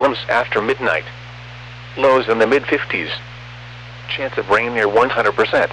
thunderstorms after midnight. Lows in the mid-50s. Chance of rain near 100%.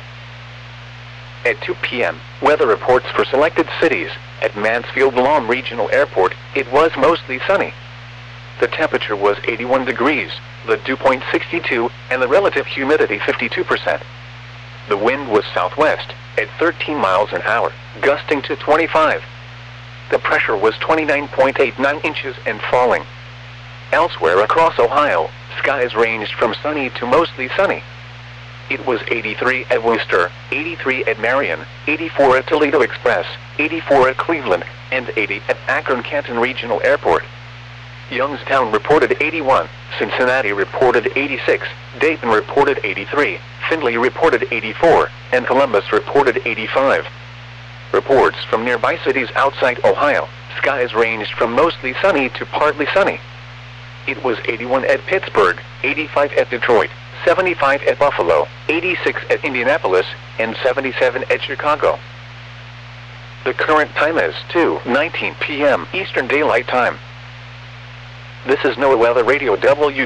At 2 p.m., weather reports for selected cities. At Mansfield-Lom Regional Airport, it was mostly sunny. The temperature was 81 degrees, the dew point 62, and the relative humidity 52%. The wind was southwest, at 13 miles an hour, gusting to 25. The pressure was 29.89 inches and falling. Elsewhere across Ohio, skies ranged from sunny to mostly sunny. It was 83 at Wooster, 83 at Marion, 84 at Toledo Express, 84 at Cleveland, and 80 at Akron-Canton Regional Airport. Youngstown reported 81, Cincinnati reported 86, Dayton reported 83, Findlay reported 84, and Columbus reported 85. Reports from nearby cities outside Ohio, skies ranged from mostly sunny to partly sunny. It was 81 at Pittsburgh, 85 at Detroit, 75 at Buffalo, 86 at Indianapolis, and 77 at Chicago. The current time is 2:19 p.m. Eastern Daylight Time. This is NOAA Weather Radio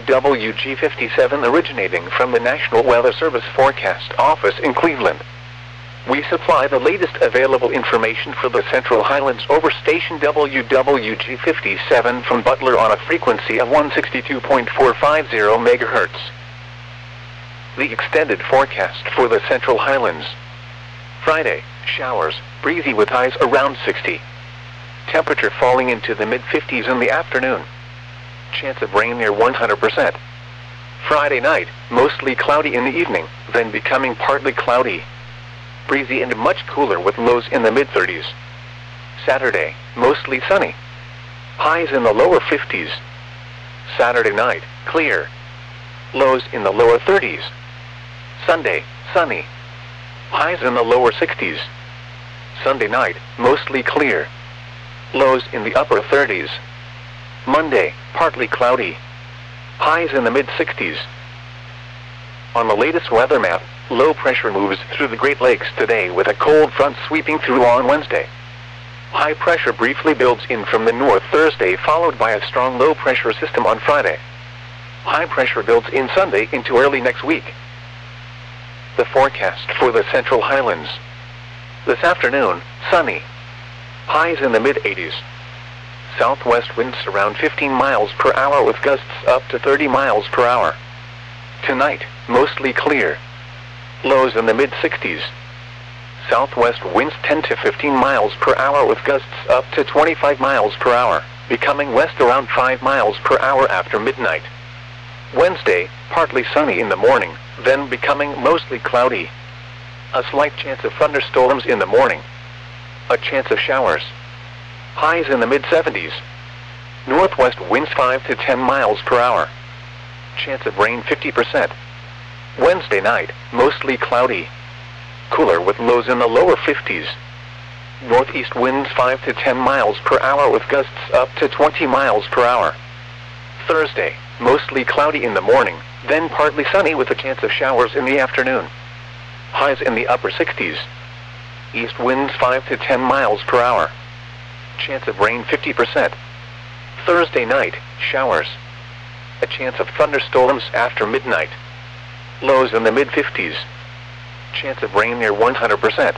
WWG57 originating from the National Weather Service Forecast Office in Cleveland. We supply the latest available information for the Central Highlands over station WWG57 from Butler on a frequency of 162.450 MHz. The extended forecast for the Central Highlands. Friday, showers, breezy with highs around 60. Temperature falling into the mid-50s in the afternoon. Chance of rain near 100%. Friday night, mostly cloudy in the evening, then becoming partly cloudy. Breezy and much cooler with lows in the mid-30s. Saturday, mostly sunny. Highs in the lower 50s. Saturday night, clear. Lows in the lower 30s. Sunday, sunny. Highs in the lower 60s. Sunday night, mostly clear. Lows in the upper 30s. Monday, partly cloudy. Highs in the mid-60s. On the latest weather map, low pressure moves through the Great Lakes today with a cold front sweeping through on Wednesday. High pressure briefly builds in from the north Thursday, followed by a strong low pressure system on Friday. High pressure builds in Sunday into early next week. The forecast for the Central Highlands. This afternoon, sunny. Highs in the mid-80s. Southwest winds around 15 miles per hour with gusts up to 30 miles per hour. Tonight, mostly clear. Lows in the mid-60s. Southwest winds 10 to 15 miles per hour with gusts up to 25 miles per hour, becoming west around 5 miles per hour after midnight. Wednesday, partly sunny in the morning, then becoming mostly cloudy. A slight chance of thunderstorms in the morning. A chance of showers. Highs in the mid-70s. Northwest winds 5 to 10 miles per hour. Chance of rain 50%. Wednesday night, mostly cloudy. Cooler with lows in the lower 50s. Northeast winds 5 to 10 miles per hour with gusts up to 20 miles per hour. Thursday, mostly cloudy in the morning, then partly sunny with a chance of showers in the afternoon. Highs in the upper 60s. East winds 5 to 10 miles per hour. Chance of rain 50%. Thursday night, showers. A chance of thunderstorms after midnight. Lows in the mid-50s. Chance of rain near 100%.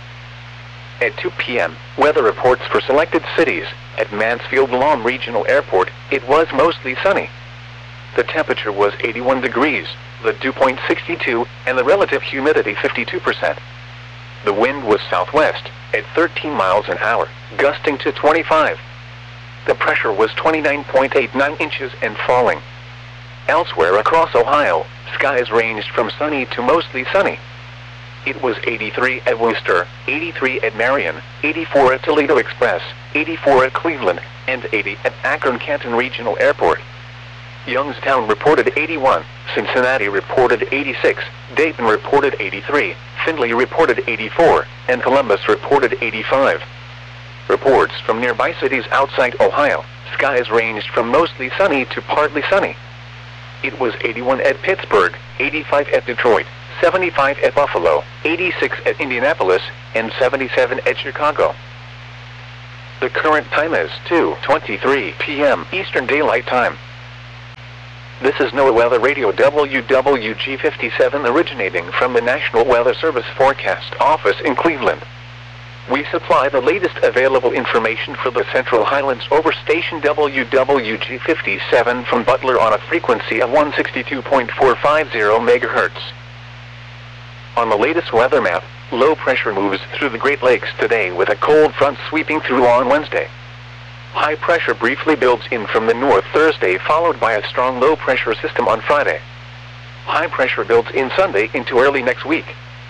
At 2 p.m., weather reports for selected cities. At Mansfield-Lom Regional Airport, it was mostly sunny. The temperature was 81 degrees, the dew point 62, and the relative humidity 52%. The wind was southwest, at 13 miles an hour, gusting to 25. The pressure was 29.89 inches and falling. Elsewhere across Ohio, skies ranged from sunny to mostly sunny. It was 83 at Wooster, 83 at Marion, 84 at Toledo Express, 84 at Cleveland, and 80 at Akron-Canton Regional Airport. Youngstown reported 81, Cincinnati reported 86, Dayton reported 83, Findlay reported 84, and Columbus reported 85. Reports from nearby cities outside Ohio, skies ranged from mostly sunny to partly sunny. It was 81 at Pittsburgh, 85 at Detroit, 75 at Buffalo, 86 at Indianapolis, and 77 at Chicago. The current time is 2:23 p.m. Eastern Daylight Time. This is NOAA Weather Radio WWG57 originating from the National Weather Service Forecast Office in Cleveland. We supply the latest available information for the Central Highlands over station WWG57 from Butler on a frequency of 162.450 MHz. On the latest weather map, low pressure moves through the Great Lakes today with a cold front sweeping through on Wednesday. High pressure briefly builds in from the north Thursday, followed by a strong low pressure system on Friday. High pressure builds in Sunday into early next week.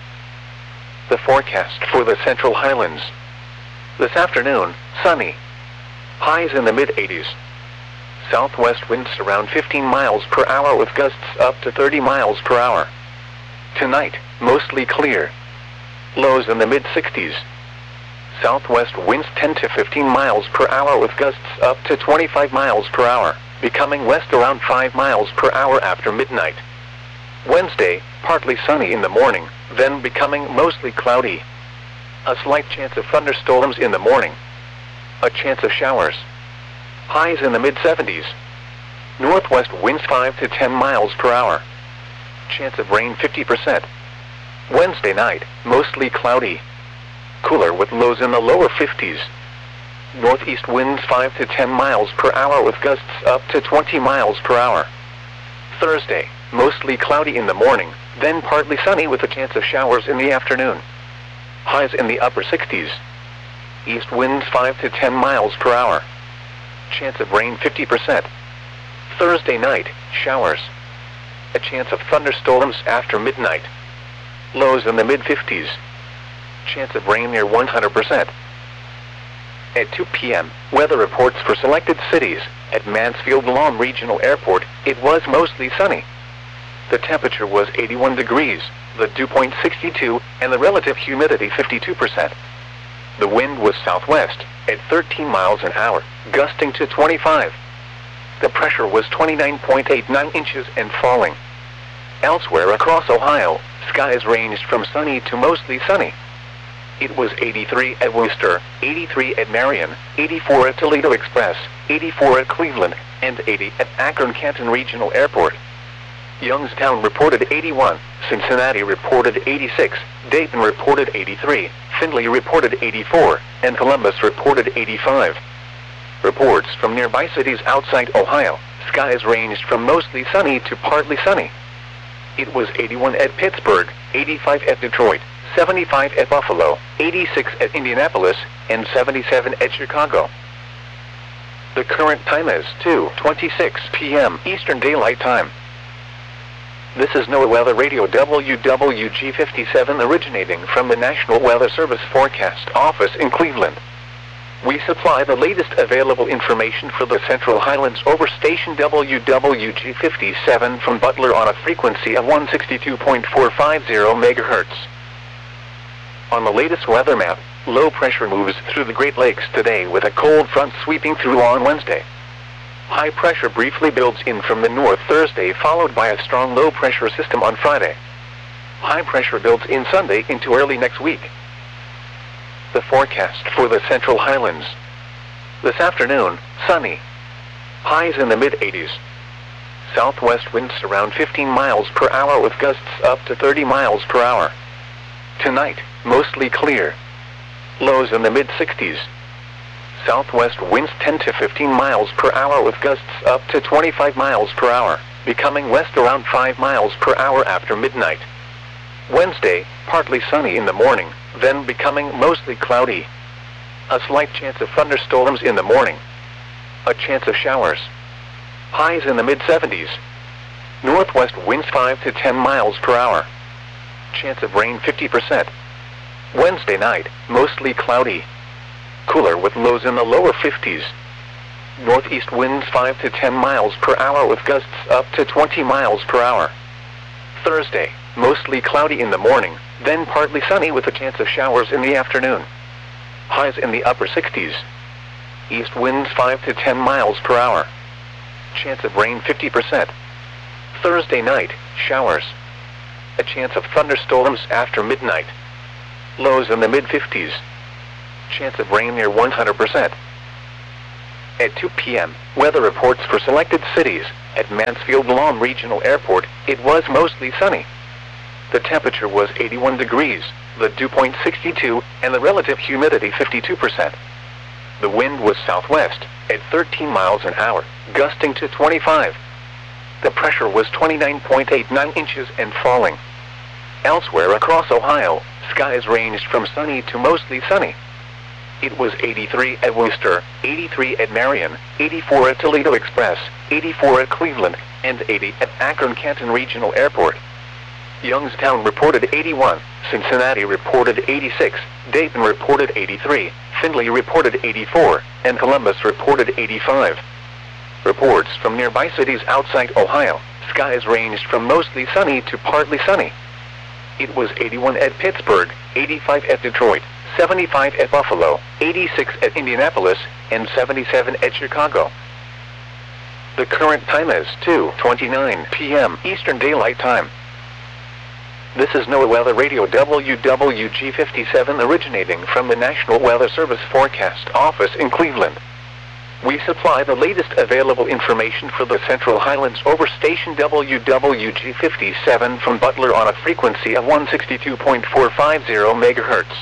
The forecast for the Central Highlands. This afternoon, sunny. Highs in the mid-80s. Southwest winds around 15 miles per hour with gusts up to 30 miles per hour. Tonight, mostly clear. Lows in the mid-60s. Southwest winds 10 to 15 miles per hour with gusts up to 25 miles per hour, becoming west around 5 miles per hour after midnight. Wednesday, partly sunny in the morning, then becoming mostly cloudy. A slight chance of thunderstorms in the morning. A chance of showers. Highs in the mid-70s. Northwest winds 5 to 10 miles per hour. Chance of rain 50%. Wednesday night, mostly cloudy. Cooler with lows in the lower 50s. Northeast winds 5 to 10 miles per hour with gusts up to 20 miles per hour. Thursday, mostly cloudy in the morning, then partly sunny with a chance of showers in the afternoon. Highs in the upper 60s. East winds 5 to 10 miles per hour. Chance of rain 50%. Thursday night, showers. A chance of thunderstorms after midnight. Lows in the mid-50s. Chance of rain near 100%. At 2 p.m., weather reports for selected cities. At Mansfield Lawn Regional Airport, it was mostly sunny. The temperature was 81 degrees, the dew point 62, and the relative humidity 52%. The wind was southwest, at 13 miles an hour, gusting to 25. The pressure was 29.89 inches and falling. Elsewhere across Ohio, skies ranged from sunny to mostly sunny. It was 83 at Worcester, 83 at Marion, 84 at Toledo Express, 84 at Cleveland, and 80 at Akron-Canton Regional Airport. Youngstown reported 81, Cincinnati reported 86, Dayton reported 83, Findlay reported 84, and Columbus reported 85. Reports from nearby cities outside Ohio, skies ranged from mostly sunny to partly sunny. It was 81 at Pittsburgh, 85 at Detroit, 75 at Buffalo, 86 at Indianapolis, and 77 at Chicago. The current time is 2:26 p.m. Eastern Daylight Time. This is NOAA Weather Radio WWG57 originating from the National Weather Service Forecast Office in Cleveland. We supply the latest available information for the Central Highlands over station WWG57 from Butler on a frequency of 162.450 MHz. On the latest weather map, low pressure moves through the Great Lakes today with a cold front sweeping through on Wednesday. High pressure briefly builds in from the north Thursday, followed by a strong low pressure system on Friday. High pressure builds in Sunday into early next week. The forecast for the Central Highlands. This afternoon, sunny. Highs in the mid-80s. Southwest winds around 15 miles per hour with gusts up to 30 miles per hour. Tonight, mostly clear. Lows in the mid-60s. Southwest winds 10 to 15 miles per hour with gusts up to 25 miles per hour, becoming west around 5 miles per hour after midnight. Wednesday, partly sunny in the morning, then becoming mostly cloudy. A slight chance of thunderstorms in the morning. A chance of showers. Highs in the mid-70s. Northwest winds 5 to 10 miles per hour. Chance of rain 50%. Wednesday night, mostly cloudy. Cooler with lows in the lower 50s. Northeast winds 5 to 10 miles per hour with gusts up to 20 miles per hour. Thursday, mostly cloudy in the morning, then partly sunny with a chance of showers in the afternoon. Highs in the upper 60s. East winds 5 to 10 miles per hour. Chance of rain 50%. Thursday night, showers. A chance of thunderstorms after midnight. Lows in the mid-50s. Chance of rain near 100%. At 2 p.m., weather reports for selected cities. At Mansfield Lawn Regional Airport, it was mostly sunny. The temperature was 81 degrees, the dew point 62, and the relative humidity 52%. The wind was southwest, at 13 miles an hour, gusting to 25. The pressure was 29.89 inches and falling. Elsewhere across Ohio, skies ranged from sunny to mostly sunny. It was 83 at Wooster, 83 at Marion, 84 at Toledo Express, 84 at Cleveland, and 80 at Akron-Canton Regional Airport. Youngstown reported 81, Cincinnati reported 86, Dayton reported 83, Findlay reported 84, and Columbus reported 85. Reports from nearby cities outside Ohio, skies ranged from mostly sunny to partly sunny. It was 81 at Pittsburgh, 85 at Detroit, 75 at Buffalo, 86 at Indianapolis, and 77 at Chicago. The current time is 2:29 p.m. Eastern Daylight Time. This is NOAA Weather Radio WWG57 originating from the National Weather Service Forecast Office in Cleveland. We supply the latest available information for the Central Highlands over station WWG57 from Butler on a frequency of 162.450 MHz.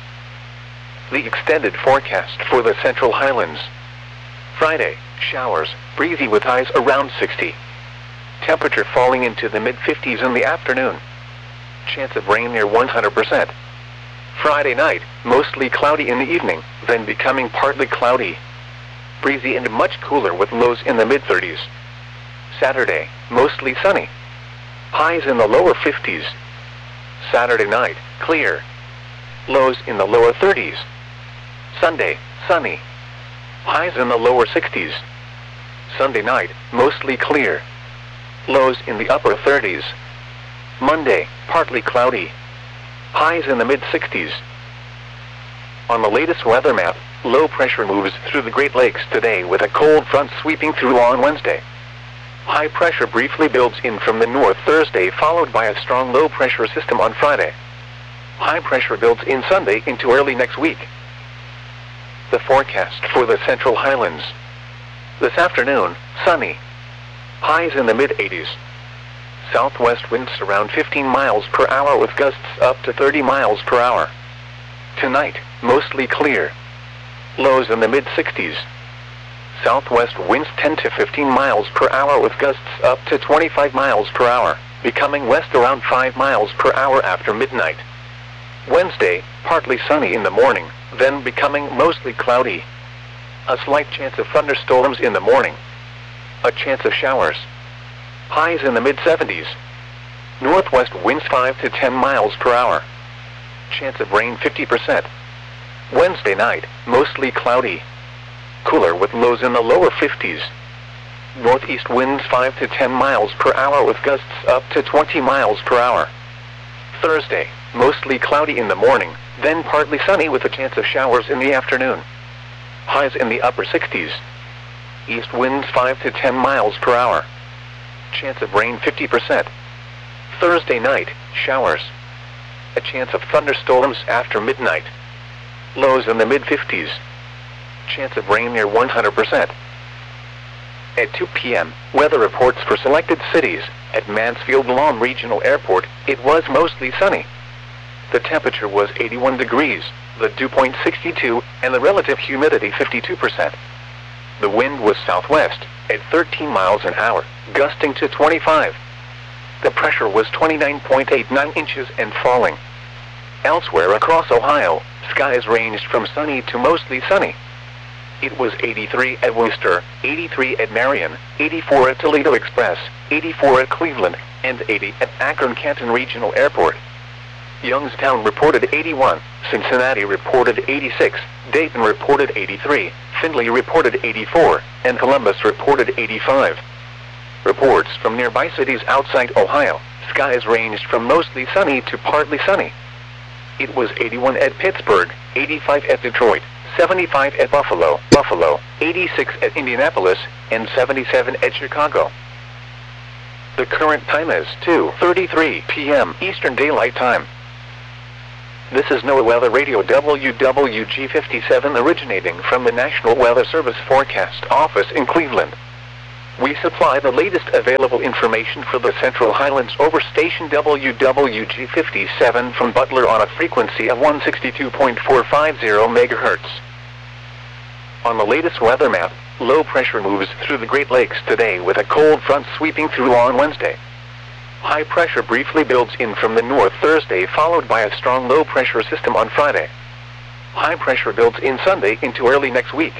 The extended forecast for the Central Highlands. Friday, showers, breezy with highs around 60. Temperature falling into the mid-50s in the afternoon. Chance of rain near 100%. Friday night, mostly cloudy in the evening, then becoming partly cloudy. Breezy and much cooler with lows in the mid-30s. Saturday, mostly sunny. Highs in the lower 50s. Saturday night, clear. Lows in the lower 30s. Sunday, sunny. Highs in the lower 60s. Sunday night, mostly clear. Lows in the upper 30s. Monday, partly cloudy. Highs in the mid-60s. On the latest weather map, low pressure moves through the Great Lakes today with a cold front sweeping through on Wednesday. High pressure briefly builds in from the north Thursday, followed by a strong low pressure system on Friday. High pressure builds in Sunday into early next week. The forecast for the Central Highlands. This afternoon, sunny. Highs in the mid-80s. Southwest winds around 15 miles per hour with gusts up to 30 miles per hour. Tonight, mostly clear. Lows in the mid-60s. Southwest winds 10 to 15 miles per hour with gusts up to 25 miles per hour, becoming west around 5 miles per hour after midnight. Wednesday, partly sunny in the morning, then becoming mostly cloudy. A slight chance of thunderstorms in the morning. A chance of showers. Highs in the mid-70s. Northwest winds 5 to 10 miles per hour. Chance of rain 50%. Wednesday night, mostly cloudy. Cooler with lows in the lower 50s. Northeast winds 5 to 10 miles per hour with gusts up to 20 miles per hour. Thursday, mostly cloudy in the morning, then partly sunny with a chance of showers in the afternoon. Highs in the upper 60s. East winds 5 to 10 miles per hour. Chance of rain 50%. Thursday night, showers. A chance of thunderstorms after midnight. Lows in the mid-50s. Chance of rain near 100%. At 2 p.m., weather reports for selected cities. At Mansfield Lawn Regional Airport, it was mostly sunny. The temperature was 81 degrees, the dew point 62, and the relative humidity 52%. The wind was southwest, at 13 miles an hour, gusting to 25. The pressure was 29.89 inches and falling. Elsewhere across Ohio, skies ranged from sunny to mostly sunny. It was 83 at Wooster, 83 at Marion, 84 at Toledo Express, 84 at Cleveland, and 80 at Akron-Canton Regional Airport. Youngstown reported 81, Cincinnati reported 86, Dayton reported 83, Findlay reported 84, and Columbus reported 85. Reports from nearby cities outside Ohio, skies ranged from mostly sunny to partly sunny. It was 81 at Pittsburgh, 85 at Detroit, 75 at Buffalo, 86 at Indianapolis, and 77 at Chicago. The current time is 2:33 p.m. Eastern Daylight Time. This is NOAA Weather Radio WWG57 originating from the National Weather Service Forecast Office in Cleveland. We supply the latest available information for the Central Highlands over station WWG57 from Butler on a frequency of 162.450 MHz. On the latest weather map, low pressure moves through the Great Lakes today with a cold front sweeping through on Wednesday. High pressure briefly builds in from the north Thursday, followed by a strong low pressure system on Friday. High pressure builds in Sunday into early next week.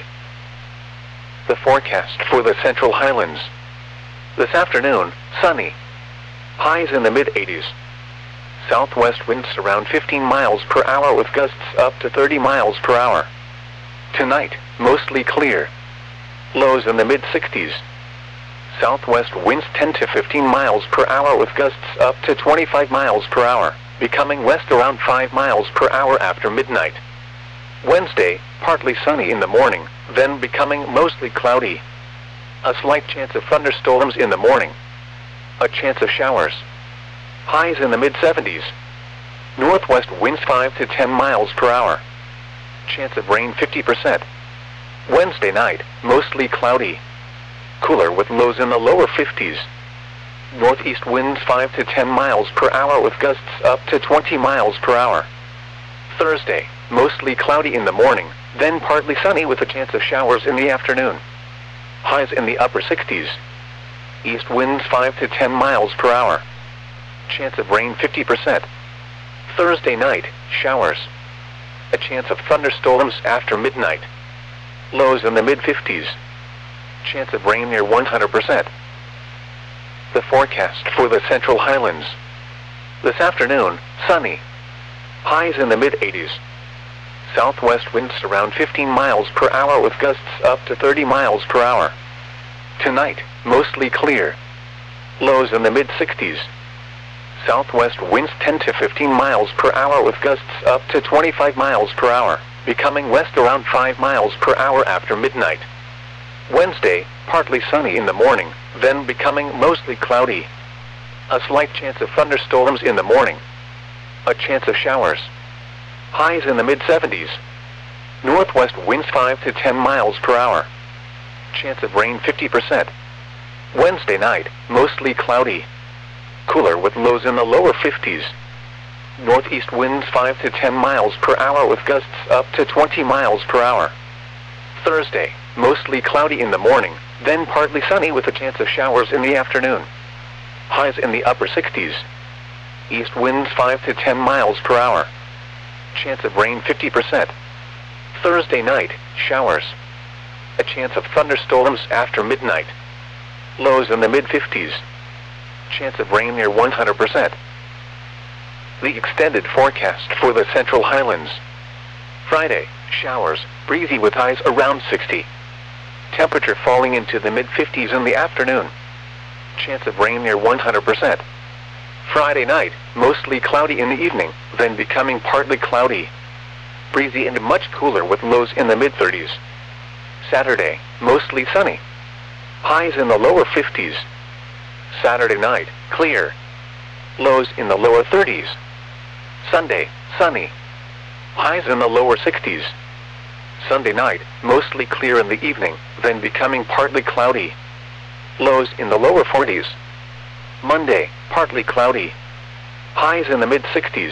The forecast for the Central Highlands. This afternoon, sunny. Highs in the mid-80s. Southwest winds around 15 miles per hour with gusts up to 30 miles per hour. Tonight, mostly clear. Lows in the mid-60s. Southwest winds 10 to 15 miles per hour with gusts up to 25 miles per hour, becoming west around 5 miles per hour after midnight. Wednesday, partly sunny in the morning, then becoming mostly cloudy. A slight chance of thunderstorms in the morning. A chance of showers. Highs in the mid-70s. Northwest winds 5 to 10 miles per hour. Chance of rain 50%. Wednesday night, mostly cloudy. Cooler with lows in the lower 50s. Northeast winds 5 to 10 miles per hour with gusts up to 20 miles per hour. Thursday, mostly cloudy in the morning, then partly sunny with a chance of showers in the afternoon. Highs in the upper 60s. East winds 5 to 10 miles per hour. Chance of rain 50%. Thursday night, showers. A chance of thunderstorms after midnight. Lows in the mid-50s. Chance of rain near 100%. The forecast for the Central Highlands. This afternoon, sunny. Highs in the mid-80s. Southwest winds around 15 miles per hour with gusts up to 30 miles per hour. Tonight, mostly clear. Lows in the mid-60s. Southwest winds 10 to 15 miles per hour with gusts up to 25 miles per hour, becoming west around 5 miles per hour after midnight. Wednesday, partly sunny in the morning, then becoming mostly cloudy. A slight chance of thunderstorms in the morning. A chance of showers. Highs in the mid-70s. Northwest winds 5 to 10 miles per hour. Chance of rain 50%. Wednesday night, mostly cloudy. Cooler with lows in the lower 50s. Northeast winds 5 to 10 miles per hour with gusts up to 20 miles per hour. Thursday, mostly cloudy in the morning, then partly sunny with a chance of showers in the afternoon. Highs in the upper 60s. East winds 5 to 10 miles per hour. Chance of rain 50%. Thursday night, showers. A chance of thunderstorms after midnight. Lows in the mid-50s. Chance of rain near 100%. The extended forecast for the Central Highlands. Friday, showers, breezy with highs around 60. Temperature falling into the mid-50s in the afternoon. Chance of rain near 100%. Friday night, mostly cloudy in the evening, then becoming partly cloudy. Breezy and much cooler with lows in the mid-30s. Saturday, mostly sunny. Highs in the lower 50s. Saturday night, clear. Lows in the lower 30s. Sunday, sunny. Highs in the lower 60s. Sunday night, mostly clear in the evening, then becoming partly cloudy. Lows in the lower 40s. Monday, partly cloudy. Highs in the mid-60s.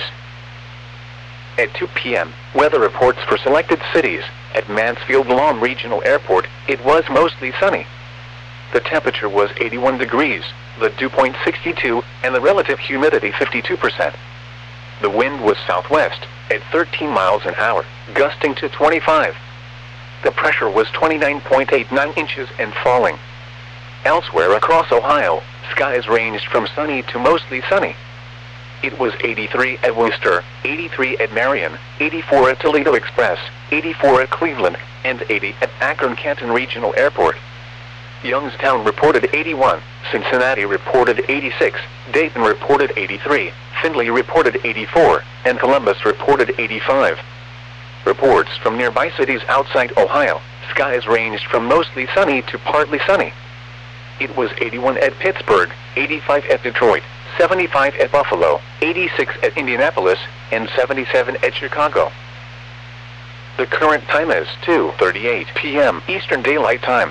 At 2 p.m., weather reports for selected cities. At Mansfield Lawn Regional Airport, it was mostly sunny. The temperature was 81 degrees, the dew point 62, and the relative humidity 52%. The wind was southwest, at 13 miles an hour, gusting to 25. The pressure was 29.89 inches and falling. Elsewhere across Ohio, skies ranged from sunny to mostly sunny. It was 83 at Worcester, 83 at Marion, 84 at Toledo Express, 84 at Cleveland, and 80 at Akron-Canton Regional Airport. Youngstown reported 81, Cincinnati reported 86, Dayton reported 83, Findlay reported 84, and Columbus reported 85. Reports from nearby cities outside Ohio, skies ranged from mostly sunny to partly sunny. It was 81 at Pittsburgh, 85 at Detroit, 75 at Buffalo, 86 at Indianapolis, and 77 at Chicago. The current time is 2:38 p.m. Eastern Daylight Time.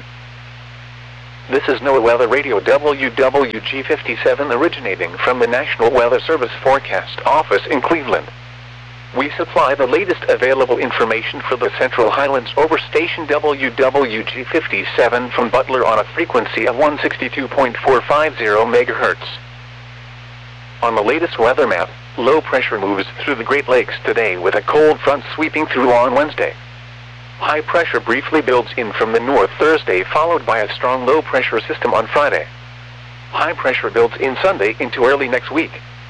This is NOAA Weather Radio WWG57 originating from the National Weather Service Forecast Office in Cleveland. We supply the latest available information for the Central Highlands over station WWG57 from Butler on a frequency of 162.450 MHz. On the latest weather map, low pressure moves through the Great Lakes today with a cold front sweeping through on Wednesday. High pressure briefly builds in from the north Thursday, followed by a strong low pressure system on Friday. High pressure builds in Sunday into early next week.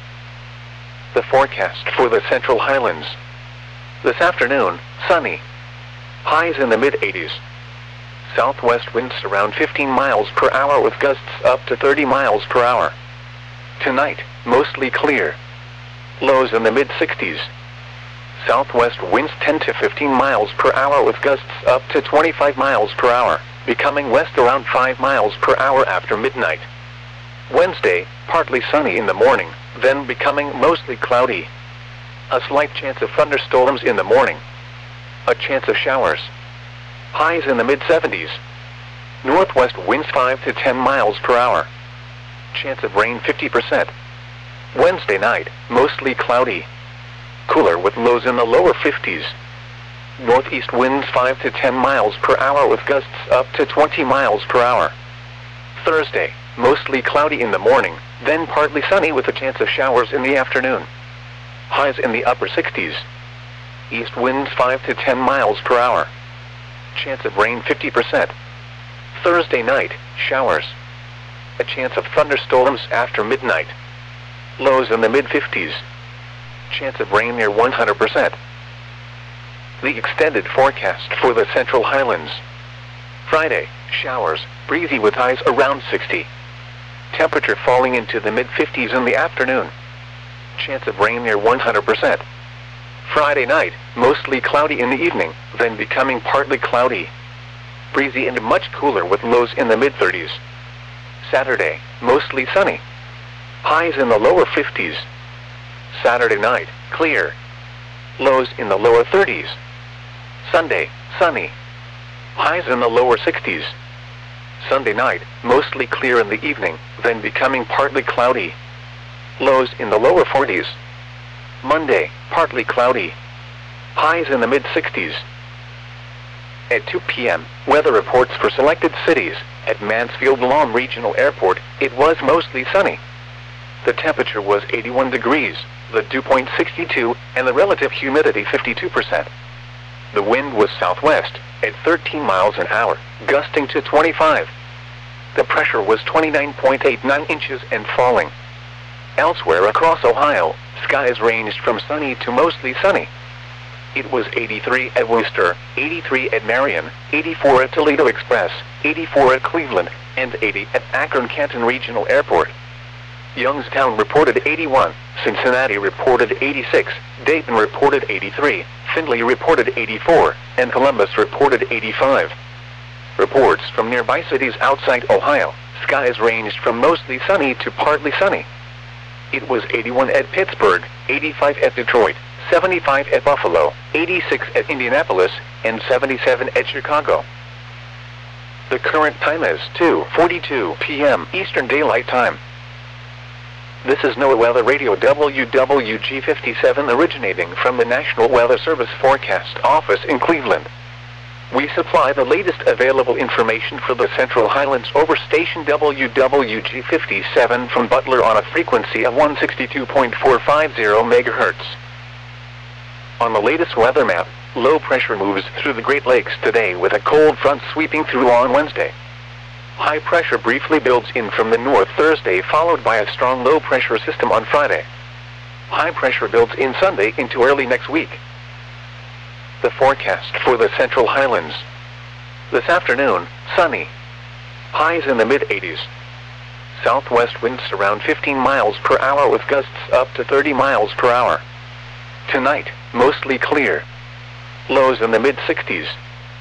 The forecast for the Central Highlands. This afternoon, sunny. Highs in the mid-80s. Southwest winds around 15 miles per hour with gusts up to 30 miles per hour. Tonight, mostly clear. Lows in the mid-60s. Southwest winds 10 to 15 miles per hour with gusts up to 25 miles per hour, becoming west around 5 miles per hour after midnight. Wednesday, partly sunny in the morning, then becoming mostly cloudy. A slight chance of thunderstorms in the morning. A chance of showers. Highs in the mid-70s. Northwest winds 5 to 10 miles per hour. Chance of rain 50%. Wednesday night, mostly cloudy. Cooler with lows in the lower 50s. Northeast winds 5 to 10 miles per hour with gusts up to 20 miles per hour. Thursday, mostly cloudy in the morning, then partly sunny with a chance of showers in the afternoon. Highs in the upper 60s. East winds 5 to 10 miles per hour. Chance of rain 50%. Thursday night, showers. A chance of thunderstorms after midnight. Lows in the mid-50s. Chance of rain near 100%. The extended forecast for the Central Highlands. Friday, showers, breezy with highs around 60. Temperature falling into the mid-50s in the afternoon. Chance of rain near 100%. Friday night, mostly cloudy in the evening, then becoming partly cloudy. Breezy and much cooler with lows in the mid-30s. Saturday, mostly sunny. Highs in the lower 50s. Saturday night, clear. Lows in the lower 30s. Sunday, sunny. Highs in the lower 60s. Sunday night, mostly clear in the evening, then becoming partly cloudy. Lows in the lower 40s. Monday, partly cloudy. Highs in the mid-60s. At 2 p.m., weather reports for selected cities. At Mansfield Lawn Regional Airport, it was mostly sunny. The temperature was 81 degrees, the dew point 62, and the relative humidity 52%. The wind was southwest, at 13 miles an hour, gusting to 25. The pressure was 29.89 inches and falling. Elsewhere across Ohio, skies ranged from sunny to mostly sunny. It was 83 at Worcester, 83 at Marion, 84 at Toledo Express, 84 at Cleveland, and 80 at Akron-Canton Regional Airport. Youngstown reported 81, Cincinnati reported 86, Dayton reported 83, Findlay reported 84, and Columbus reported 85. Reports from nearby cities outside Ohio, skies ranged from mostly sunny to partly sunny. It was 81 at Pittsburgh, 85 at Detroit, 75 at Buffalo, 86 at Indianapolis, and 77 at Chicago. The current time is 2:42 p.m. Eastern Daylight Time. This is NOAA Weather Radio WWG57 originating from the National Weather Service Forecast Office in Cleveland. We supply the latest available information for the Central Highlands over station WWG57 from Butler on a frequency of 162.450 MHz. On the latest weather map, low pressure moves through the Great Lakes today with a cold front sweeping through on Wednesday. High pressure briefly builds in from the north Thursday, followed by a strong low pressure system on Friday. High pressure builds in Sunday into early next week. The forecast for the Central Highlands. This afternoon, sunny. Highs in the mid-80s. Southwest winds around 15 miles per hour with gusts up to 30 miles per hour. Tonight, mostly clear. Lows in the mid-60s.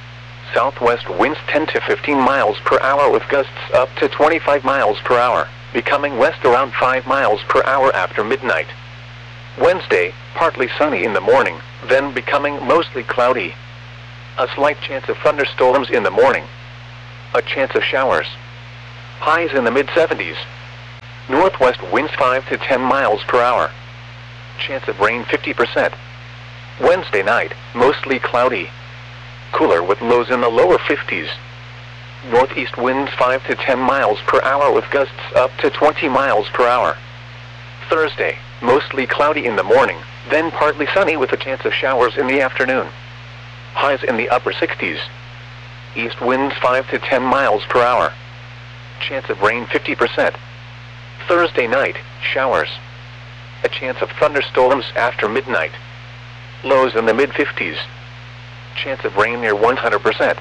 Southwest winds 10 to 15 miles per hour with gusts up to 25 miles per hour, becoming west around 5 miles per hour after midnight. Wednesday, partly sunny in the morning, then becoming mostly cloudy. A slight chance of thunderstorms in the morning. A chance of showers. Highs in the mid-70s. Northwest winds 5 to 10 miles per hour. Chance of rain 50%. Wednesday night, mostly cloudy. Cooler with lows in the lower 50s. Northeast winds 5 to 10 miles per hour with gusts up to 20 miles per hour. Thursday, mostly cloudy in the morning, then partly sunny with a chance of showers in the afternoon. Highs in the upper 60s. East winds 5 to 10 miles per hour. Chance of rain 50%. Thursday night, showers. A chance of thunderstorms after midnight. Lows in the mid-50s. Chance of rain near 100%.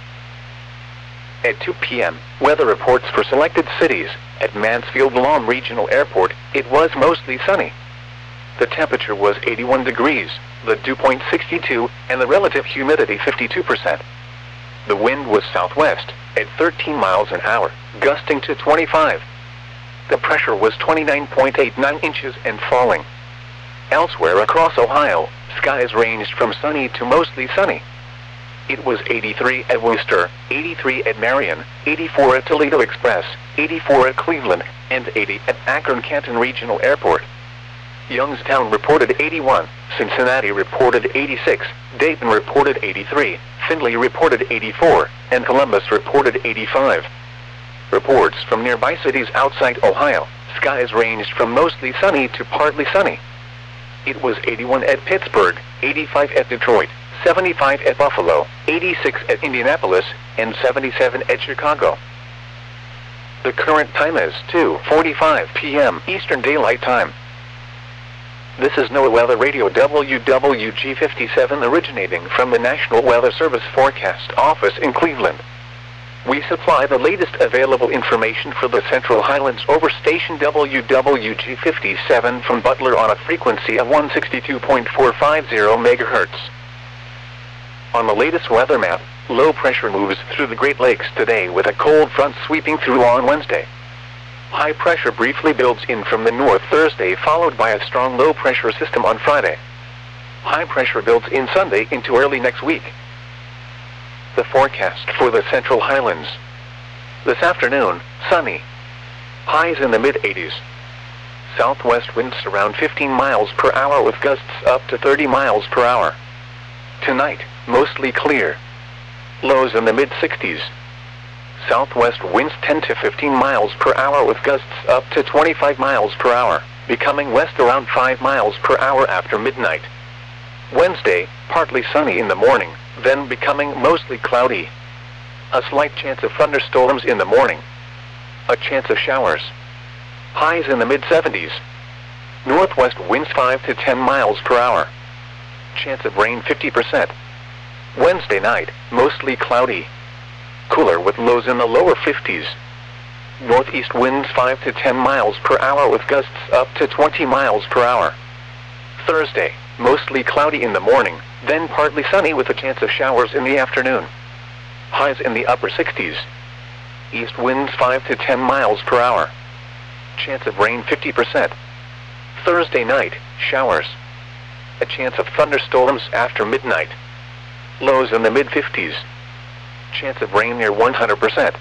At 2 p.m., weather reports for selected cities. At Mansfield-Lom Regional Airport, it was mostly sunny. The temperature was 81 degrees, the dew point 62, and the relative humidity 52%. The wind was southwest, at 13 miles an hour, gusting to 25. The pressure was 29.89 inches and falling. Elsewhere across Ohio, skies ranged from sunny to mostly sunny. It was 83 at Worcester, 83 at Marion, 84 at Toledo Express, 84 at Cleveland, and 80 at Akron-Canton Regional Airport. Youngstown reported 81, Cincinnati reported 86, Dayton reported 83, Findlay reported 84, and Columbus reported 85. Reports from nearby cities outside Ohio, skies ranged from mostly sunny to partly sunny. It was 81 at Pittsburgh, 85 at Detroit, 75 at Buffalo, 86 at Indianapolis, and 77 at Chicago. The current time is 2:45 p.m. Eastern Daylight Time. This is NOAA Weather Radio WWG57 originating from the National Weather Service Forecast Office in Cleveland. We supply the latest available information for the Central Highlands over station WWG57 from Butler on a frequency of 162.450 MHz. On the latest weather map, low pressure moves through the Great Lakes today with a cold front sweeping through on Wednesday. High pressure briefly builds in from the north Thursday, followed by a strong low pressure system on Friday. High pressure builds in Sunday into early next week. The forecast for the Central Highlands. This afternoon, sunny. Highs in the mid-80s. Southwest winds around 15 miles per hour with gusts up to 30 miles per hour. Tonight, mostly clear. Lows in the mid-60s. Southwest winds 10 to 15 miles per hour with gusts up to 25 miles per hour, becoming west around 5 miles per hour after midnight. Wednesday, partly sunny in the morning, then becoming mostly cloudy. A slight chance of thunderstorms in the morning. A chance of showers. Highs in the mid-70s. Northwest winds 5 to 10 miles per hour. Chance of rain 50%. Wednesday night, mostly cloudy. Cooler with lows in the lower 50s. Northeast winds 5 to 10 miles per hour with gusts up to 20 miles per hour. Thursday, mostly cloudy in the morning, then partly sunny with a chance of showers in the afternoon. Highs in the upper 60s. East winds 5 to 10 miles per hour. Chance of rain 50%. Thursday night, showers. A chance of thunderstorms after midnight. Lows in the mid-50s. Chance of rain near 100%.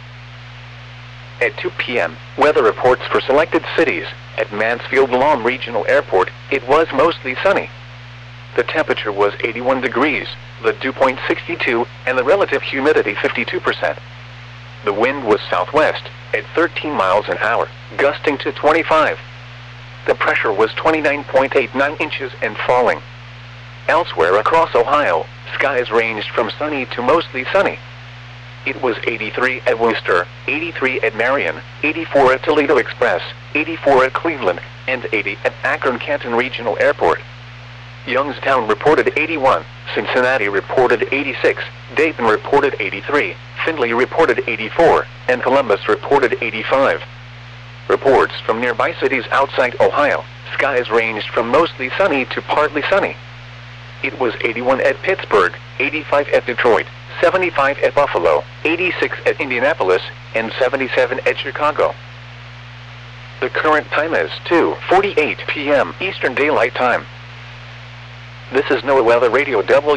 At 2 p.m., weather reports for selected cities. At Mansfield-Lom Regional Airport, it was mostly sunny. The temperature was 81 degrees, the dew point 62, and the relative humidity 52%. The wind was southwest, at 13 miles an hour, gusting to 25. The pressure was 29.89 inches and falling. Elsewhere across Ohio, skies ranged from sunny to mostly sunny. It was 83 at Worcester, 83 at Marion, 84 at Toledo Express, 84 at Cleveland, and 80 at Akron-Canton Regional Airport. Youngstown reported 81, Cincinnati reported 86, Dayton reported 83, Findlay reported 84, and Columbus reported 85. Reports from nearby cities outside Ohio, skies ranged from mostly sunny to partly sunny. It was 81 at Pittsburgh, 85 at Detroit, 75 at Buffalo, 86 at Indianapolis, and 77 at Chicago. The current time is 2:48 p.m. Eastern Daylight Time. This is NOAA Weather Radio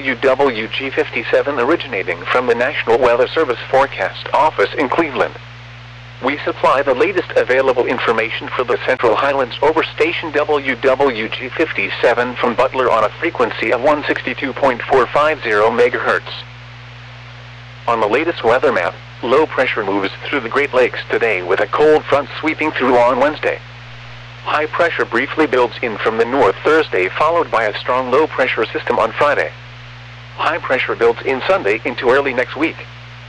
WWG57 originating from the National Weather Service Forecast Office in Cleveland. We supply the latest available information for the Central Highlands over station WWG57 from Butler on a frequency of 162.450 MHz. On the latest weather map, low pressure moves through the Great Lakes today with a cold front sweeping through on Wednesday. High pressure briefly builds in from the north Thursday, followed by a strong low pressure system on Friday. High pressure builds in Sunday into early next week.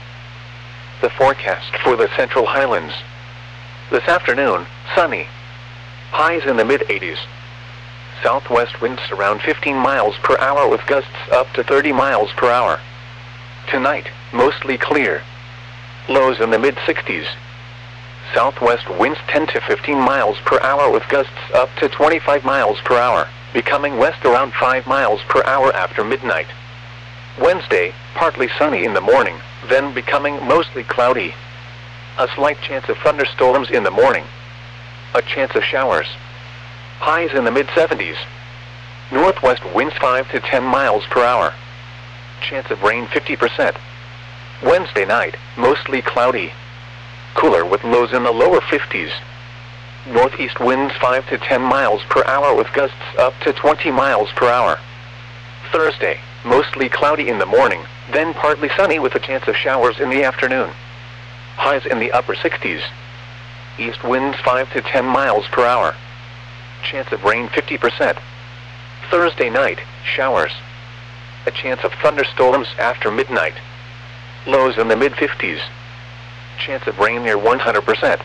The forecast for the Central Highlands. This afternoon, sunny. Highs in the mid-80s. Southwest winds around 15 miles per hour with gusts up to 30 miles per hour. Tonight, mostly clear. Lows in the mid-60s. Southwest winds 10 to 15 miles per hour with gusts up to 25 miles per hour, becoming west around 5 miles per hour after midnight. Wednesday, partly sunny in the morning, then becoming mostly cloudy. A slight chance of thunderstorms in the morning. A chance of showers. Highs in the mid-70s. Northwest winds 5 to 10 miles per hour. Chance of rain 50%. Wednesday night, mostly cloudy. Cooler with lows in the lower 50s. Northeast winds 5 to 10 miles per hour with gusts up to 20 miles per hour. Thursday, mostly cloudy in the morning, then partly sunny with a chance of showers in the afternoon. Highs in the upper 60s. East winds 5 to 10 miles per hour. Chance of rain 50%. Thursday night, showers. A chance of thunderstorms after midnight. Lows in the mid-50s. Chance of rain near 100%.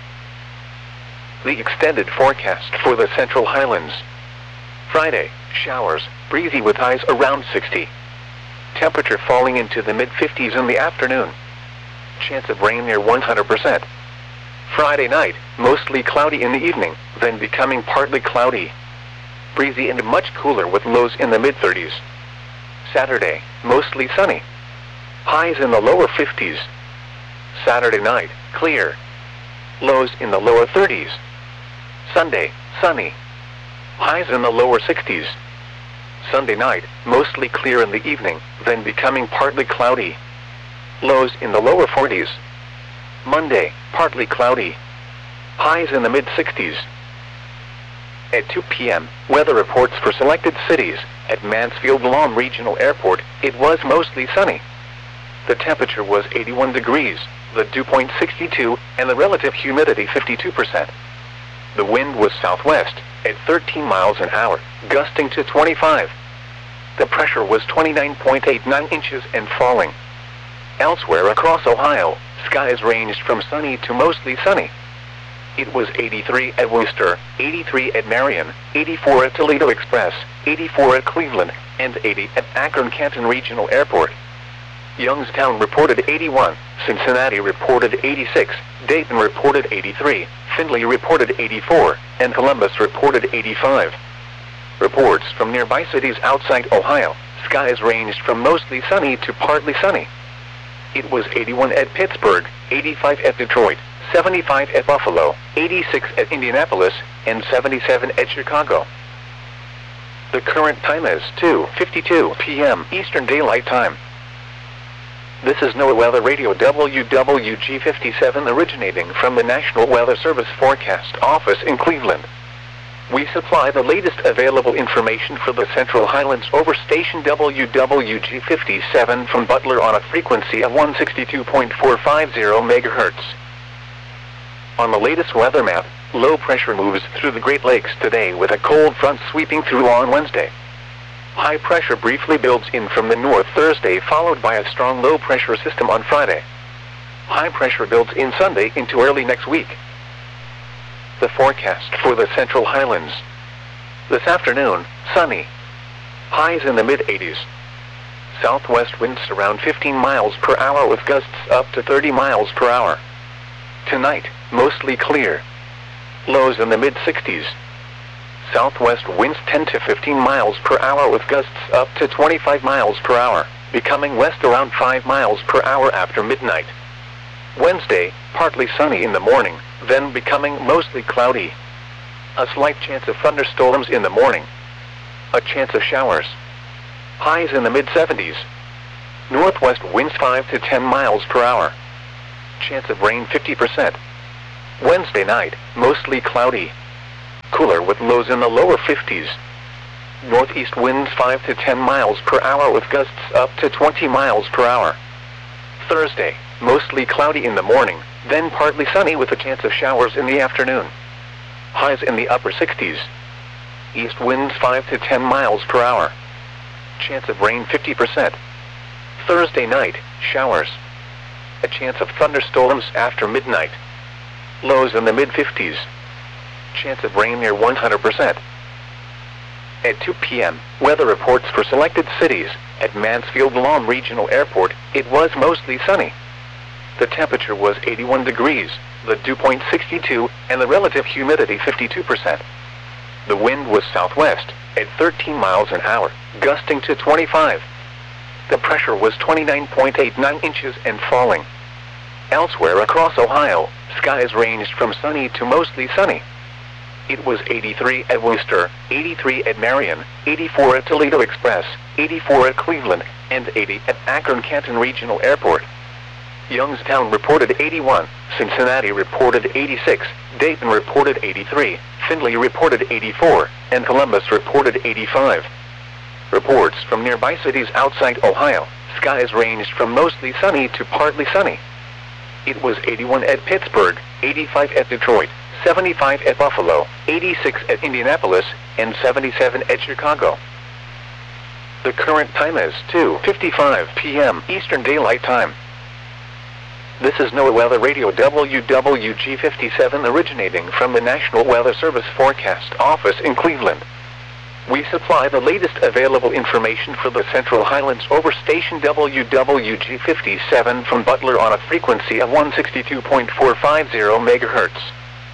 The extended forecast for the Central Highlands. Friday, showers, breezy with highs around 60. Temperature falling into the mid-50s in the afternoon. Chance of rain near 100%. Friday night, mostly cloudy in the evening, then becoming partly cloudy. Breezy and much cooler with lows in the mid-30s. Saturday, mostly sunny. Highs in the lower 50s. Saturday night, clear. Lows in the lower 30s. Sunday, sunny. Highs in the lower 60s. Sunday night, mostly clear in the evening, then becoming partly cloudy. Lows in the lower 40s. Monday, partly cloudy. Highs in the mid-60s. At 2 p.m., weather reports for selected cities. At Mansfield-Lom Regional Airport, it was mostly sunny. The temperature was 81 degrees, the dew point 62, and the relative humidity 52%. The wind was southwest, at 13 miles an hour, gusting to 25. The pressure was 29.89 inches and falling. Elsewhere across Ohio, skies ranged from sunny to mostly sunny. It was 83 at Worcester, 83 at Marion, 84 at Toledo Express, 84 at Cleveland, and 80 at Akron-Canton Regional Airport. Youngstown reported 81, Cincinnati reported 86, Dayton reported 83, Findlay reported 84, and Columbus reported 85. Reports from nearby cities outside Ohio, skies ranged from mostly sunny to partly sunny. It was 81 at Pittsburgh, 85 at Detroit, 75 at Buffalo, 86 at Indianapolis, and 77 at Chicago. The current time is 2:52 p.m. Eastern Daylight Time. This is NOAA Weather Radio WWG57 originating from the National Weather Service Forecast Office in Cleveland. We supply the latest available information for the Central Highlands over station WWG57 from Butler on a frequency of 162.450 MHz. On the latest weather map, low pressure moves through the Great Lakes today with a cold front sweeping through on Wednesday. High pressure briefly builds in from the north Thursday, followed by a strong low pressure system on Friday. High pressure builds in Sunday into early next week. The forecast for the Central Highlands. This afternoon, sunny. Highs in the mid-80s. Southwest winds around 15 miles per hour with gusts up to 30 miles per hour. Tonight, mostly clear. Lows in the mid-60s. Southwest winds 10 to 15 miles per hour with gusts up to 25 miles per hour, becoming west around 5 miles per hour after midnight. Wednesday, partly sunny in the morning, then becoming mostly cloudy. A slight chance of thunderstorms in the morning. A chance of showers. Highs in the mid-70s. Northwest winds 5 to 10 miles per hour. Chance of rain 50%. Wednesday night, mostly cloudy. Cooler with lows in the lower 50s. Northeast winds 5 to 10 miles per hour with gusts up to 20 miles per hour. Thursday, mostly cloudy in the morning, then partly sunny with a chance of showers in the afternoon. Highs in the upper 60s. East winds 5 to 10 miles per hour. Chance of rain 50%. Thursday night, showers. A chance of thunderstorms after midnight. Lows in the mid-50s. Chance of rain near 100%. At 2 p.m., weather reports for selected cities. At Mansfield Lawn Regional Airport, it was mostly sunny. The temperature was 81 degrees, the dew point 62, and the relative humidity 52%. The wind was southwest, at 13 miles an hour, gusting to 25. The pressure was 29.89 inches and falling. Elsewhere across Ohio, skies ranged from sunny to mostly sunny. It was 83 at Worcester, 83 at Marion, 84 at Toledo Express, 84 at Cleveland, and 80 at Akron-Canton Regional Airport. Youngstown reported 81, Cincinnati reported 86, Dayton reported 83, Findlay reported 84, and Columbus reported 85. Reports from nearby cities outside Ohio, skies ranged from mostly sunny to partly sunny. It was 81 at Pittsburgh, 85 at Detroit, 75 at Buffalo, 86 at Indianapolis, and 77 at Chicago. The current time is 2:55 p.m. Eastern Daylight Time. This is NOAA Weather Radio WWG57 originating from the National Weather Service Forecast Office in Cleveland. We supply the latest available information for the Central Highlands over station WWG57 from Butler on a frequency of 162.450 MHz.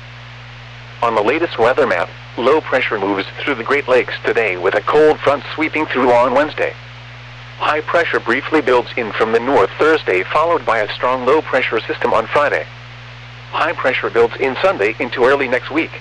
On the latest weather map, low pressure moves through the Great Lakes today with a cold front sweeping through on Wednesday. High pressure briefly builds in from the north Thursday, followed by a strong low pressure system on Friday. High pressure builds in Sunday into early next week.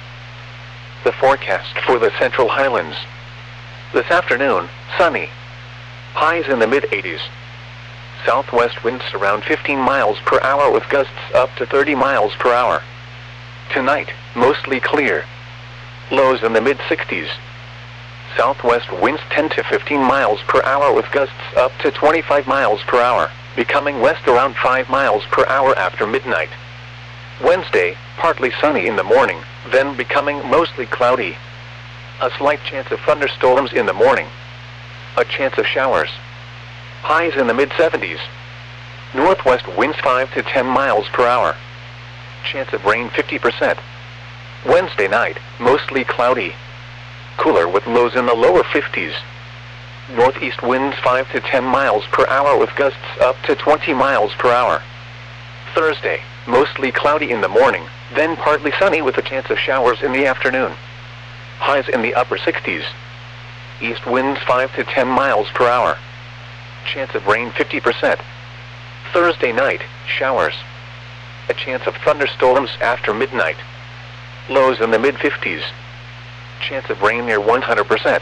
The forecast for the Central Highlands. This afternoon, sunny. Highs in the mid-80s. Southwest winds around 15 miles per hour with gusts up to 30 miles per hour. Tonight, mostly clear. Lows in the mid-60s. Southwest winds 10 to 15 miles per hour with gusts up to 25 miles per hour, becoming west around 5 miles per hour after midnight. Wednesday, partly sunny in the morning, then becoming mostly cloudy. A slight chance of thunderstorms in the morning. A chance of showers. Highs in the mid-70s. Northwest winds 5 to 10 miles per hour. Chance of rain 50%. Wednesday night, mostly cloudy. Cooler with lows in the lower 50s. Northeast winds 5 to 10 miles per hour with gusts up to 20 miles per hour. Thursday, mostly cloudy in the morning, then partly sunny with a chance of showers in the afternoon. Highs in the upper 60s. East winds 5 to 10 miles per hour. Chance of rain 50%. Thursday night, showers. A chance of thunderstorms after midnight. Lows in the mid-50s. Chance of rain near 100%.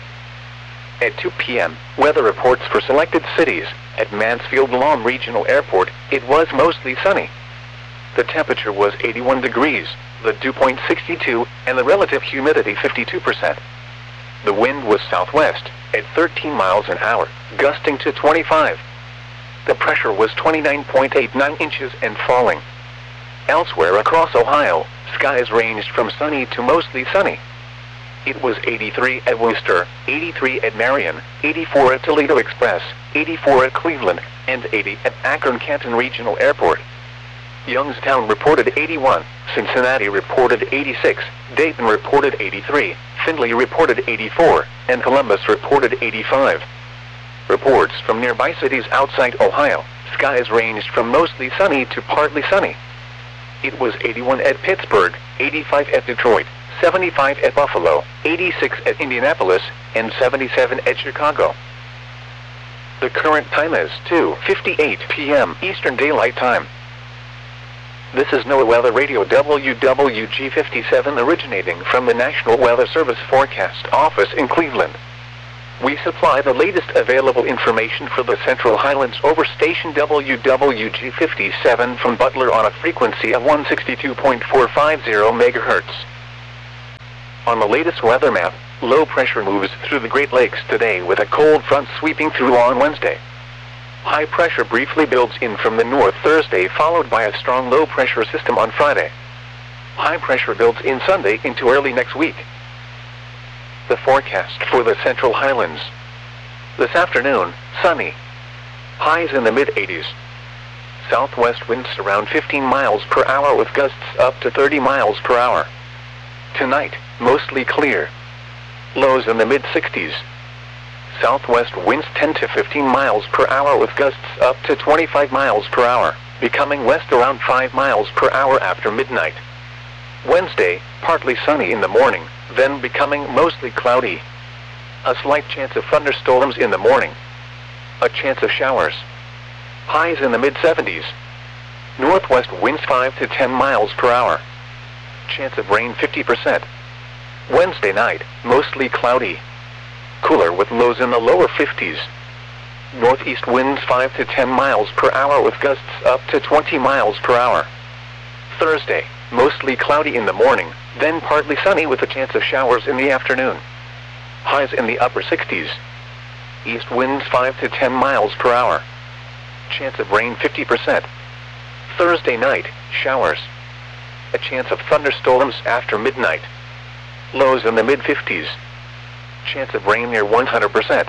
At 2 p.m., weather reports for selected cities. At Mansfield Lawn Regional Airport, it was mostly sunny. The temperature was 81 degrees, the dew point 62, and the relative humidity 52%. The wind was southwest, at 13 miles an hour, gusting to 25. The pressure was 29.89 inches and falling. Elsewhere across Ohio, skies ranged from sunny to mostly sunny. It was 83 at Worcester, 83 at Marion, 84 at Toledo Express, 84 at Cleveland, and 80 at Akron-Canton Regional Airport. Youngstown reported 81, Cincinnati reported 86, Dayton reported 83, Findlay reported 84, and Columbus reported 85. Reports from nearby cities outside Ohio, skies ranged from mostly sunny to partly sunny. It was 81 at Pittsburgh, 85 at Detroit, 75 at Buffalo, 86 at Indianapolis, and 77 at Chicago. The current time is 2:58 p.m. Eastern Daylight Time. This is NOAA Weather Radio WWG57 originating from the National Weather Service Forecast Office in Cleveland. We supply the latest available information for the Central Highlands over station WWG57 from Butler on a frequency of 162.450 MHz. On the latest weather map, low pressure moves through the Great Lakes today with a cold front sweeping through on Wednesday. High pressure briefly builds in from the north Thursday, followed by a strong low pressure system on Friday. High pressure builds in Sunday into early next week. The forecast for the Central Highlands. This afternoon, sunny. Highs in the mid-80s. Southwest winds around 15 miles per hour with gusts up to 30 miles per hour. Tonight, mostly clear. Lows in the mid-60s. Southwest winds 10 to 15 miles per hour with gusts up to 25 miles per hour, becoming west around 5 miles per hour after midnight. Wednesday, partly sunny in the morning, then becoming mostly cloudy. A slight chance of thunderstorms in the morning. A chance of showers. Highs in the mid-70s. Northwest winds 5 to 10 miles per hour. Chance of rain 50%. Wednesday night, mostly cloudy. Cooler with lows in the lower 50s. Northeast winds 5 to 10 miles per hour with gusts up to 20 miles per hour. Thursday, mostly cloudy in the morning, then partly sunny with a chance of showers in the afternoon. Highs in the upper 60s. East winds 5 to 10 miles per hour. Chance of rain 50%. Thursday night, showers. A chance of thunderstorms after midnight. Lows in the mid-50s. Chance of rain near 100%.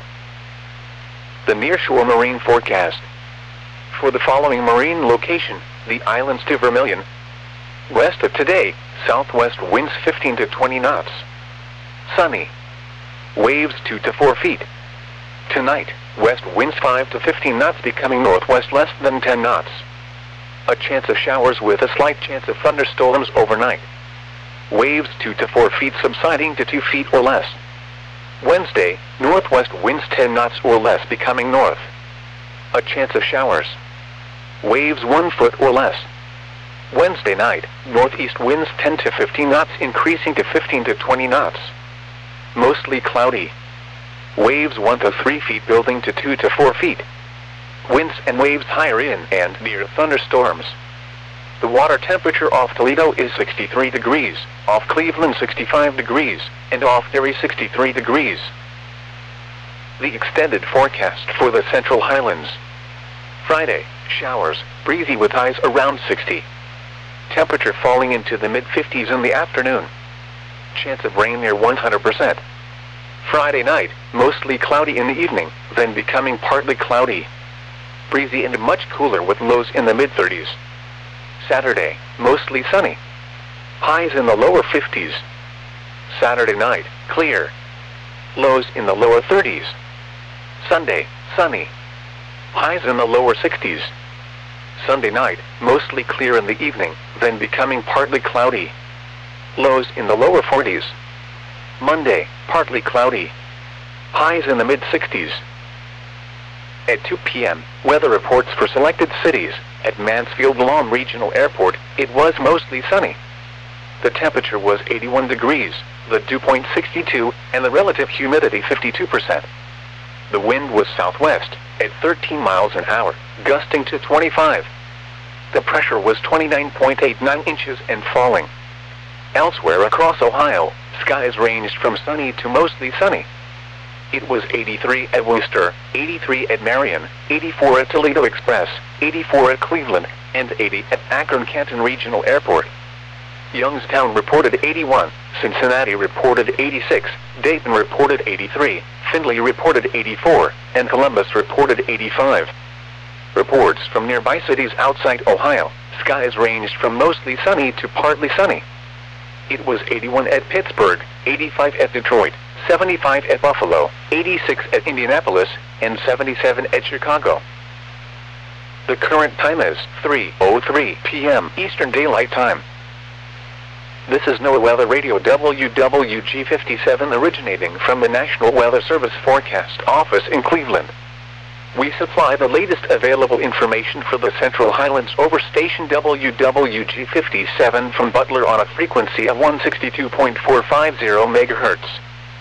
The nearshore marine forecast. For the following marine location, the islands to Vermilion. West of today, southwest winds 15 to 20 knots. Sunny. Waves 2 to 4 feet. Tonight, west winds 5 to 15 knots becoming northwest less than 10 knots. A chance of showers with a slight chance of thunderstorms overnight. Waves 2 to 4 feet subsiding to 2 feet or less. Wednesday, northwest winds 10 knots or less becoming north. A chance of showers. Waves 1 foot or less. Wednesday night, northeast winds 10 to 15 knots increasing to 15 to 20 knots. Mostly cloudy. Waves 1 to 3 feet building to 2 to 4 feet. Winds and waves higher in and near thunderstorms. The water temperature off Toledo is 63 degrees, off Cleveland 65 degrees, and off Erie 63 degrees. The extended forecast for the Central Highlands. Friday, showers, breezy with highs around 60. Temperature falling into the mid-50s in the afternoon. Chance of rain near 100%. Friday night, mostly cloudy in the evening, then becoming partly cloudy. Breezy and much cooler with lows in the mid-30s. Saturday, mostly sunny. Highs in the lower 50s. Saturday night, clear. Lows in the lower 30s. Sunday, sunny. Highs in the lower 60s. Sunday night, mostly clear in the evening, then becoming partly cloudy. Lows in the lower 40s. Monday, partly cloudy. Highs in the mid-60s. At 2 p.m., weather reports for selected cities. At Mansfield-Lom Regional Airport, it was mostly sunny. The temperature was 81 degrees, the dew point 62, and the relative humidity 52%. The wind was southwest, at 13 miles an hour, gusting to 25. The pressure was 29.89 inches and falling. Elsewhere across Ohio, skies ranged from sunny to mostly sunny. It was 83 at Worcester, 83 at Marion, 84 at Toledo Express, 84 at Cleveland, and 80 at Akron-Canton Regional Airport. Youngstown reported 81, Cincinnati reported 86, Dayton reported 83, Findlay reported 84, and Columbus reported 85. Reports from nearby cities outside Ohio, skies ranged from mostly sunny to partly sunny. It was 81 at Pittsburgh, 85 at Detroit, 75 at Buffalo, 86 at Indianapolis, and 77 at Chicago. The current time is 3:03 p.m. Eastern Daylight Time. This is NOAA Weather Radio WWG57 originating from the National Weather Service Forecast Office in Cleveland. We supply the latest available information for the Central Highlands over station WWG57 from Butler on a frequency of 162.450 MHz.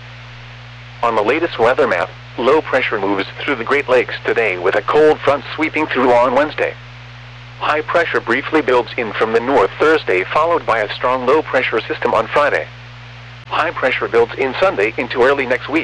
On the latest weather map, low pressure moves through the Great Lakes today with a cold front sweeping through on Wednesday. High pressure briefly builds in from the north Thursday, followed by a strong low pressure system on Friday. High pressure builds in Sunday into early next week.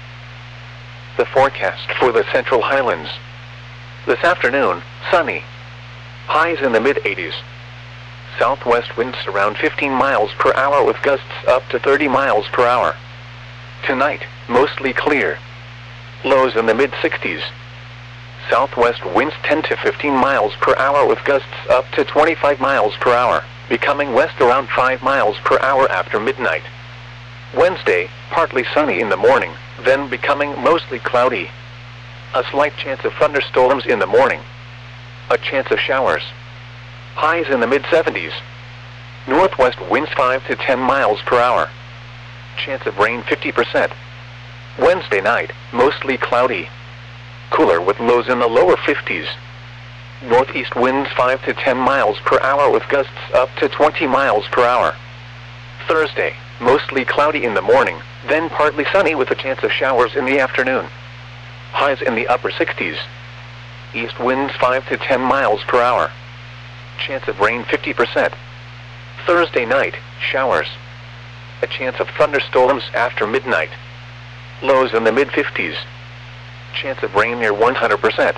The forecast for the Central Highlands. This afternoon, sunny. Highs in the mid-80s. Southwest winds around 15 miles per hour with gusts up to 30 miles per hour. Tonight, mostly clear. Lows in the mid-60s. Southwest winds 10 to 15 miles per hour with gusts up to 25 miles per hour, becoming west around 5 miles per hour after midnight. Wednesday, partly sunny in the morning, then becoming mostly cloudy. A slight chance of thunderstorms in the morning. A chance of showers. Highs in the mid-70s. Northwest winds 5 to 10 miles per hour. Chance of rain 50%. Wednesday night, mostly cloudy. Cooler with lows in the lower 50s. Northeast winds 5 to 10 miles per hour with gusts up to 20 miles per hour. Thursday, mostly cloudy in the morning, then partly sunny with a chance of showers in the afternoon. Highs in the upper 60s. East winds 5 to 10 miles per hour. Chance of rain 50%. Thursday night, showers. A chance of thunderstorms after midnight. Lows in the mid-50s. Chance of rain near 100%.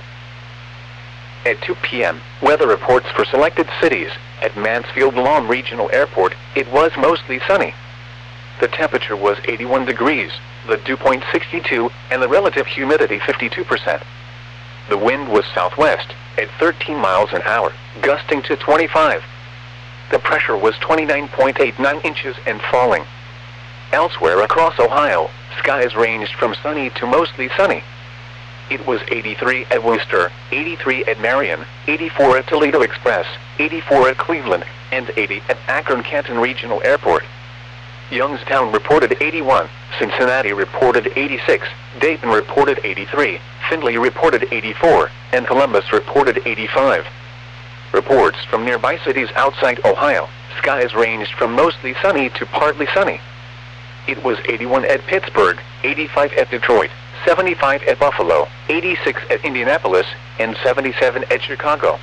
At 2 p.m., weather reports for selected cities. At Mansfield-Lom Regional Airport, it was mostly sunny. The temperature was 81 degrees, the dew point 62, and the relative humidity 52%. The wind was southwest, at 13 miles an hour, gusting to 25. The pressure was 29.89 inches and falling. Elsewhere across Ohio, skies ranged from sunny to mostly sunny. It was 83 at Wooster, 83 at Marion, 84 at Toledo Express, 84 at Cleveland, and 80 at Akron-Canton Regional Airport. Youngstown reported 81, Cincinnati reported 86, Dayton reported 83, Findlay reported 84, and Columbus reported 85. Reports from nearby cities outside Ohio, skies ranged from mostly sunny to partly sunny. It was 81 at Pittsburgh, 85 at Detroit, 75 at Buffalo, 86 at Indianapolis, and 77 at Chicago.